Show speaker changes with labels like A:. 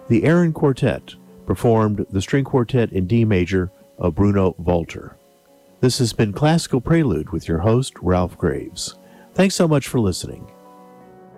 A: The Aaron Quartet performed the string quartet in D major of Bruno Walter. This has been Classical Prelude with your host, Ralph Graves. Thanks so much for listening.